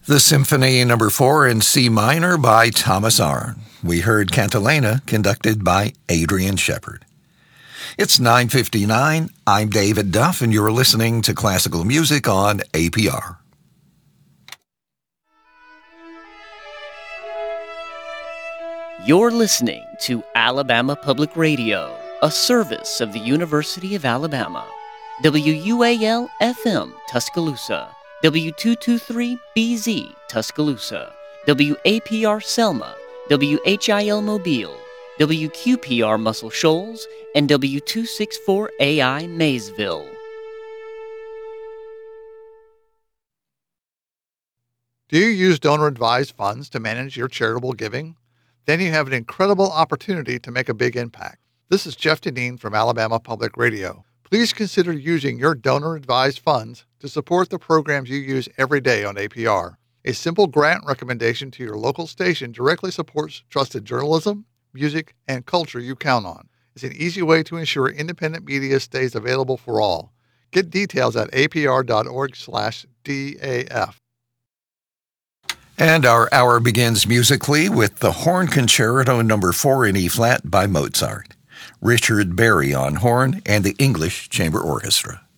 The Symphony No. 4 in C minor by Thomas Arne. We heard Cantilena, conducted by Adrian Shepard. It's 9:59. I'm David Duff, and you're listening to classical music on APR. You're listening to Alabama Public Radio, a service of the University of Alabama. WUAL-FM, Tuscaloosa. W223BZ, Tuscaloosa. WAPR Selma. WHIL Mobile. WQPR Muscle Shoals. And W264AI Maysville. Do you use donor-advised funds to manage your charitable giving? Then you have an incredible opportunity to make a big impact. This is Jeff Deneen from Alabama Public Radio. Please consider using your donor-advised funds to support the programs you use every day on APR. A simple grant recommendation to your local station directly supports trusted journalism, music, and culture you count on. It's an easy way to ensure independent media stays available for all. Get details at apr.org/DAF. And our hour begins musically with the Horn Concerto No. 4 in E-flat by Mozart. Richard Berry on horn and the English Chamber Orchestra.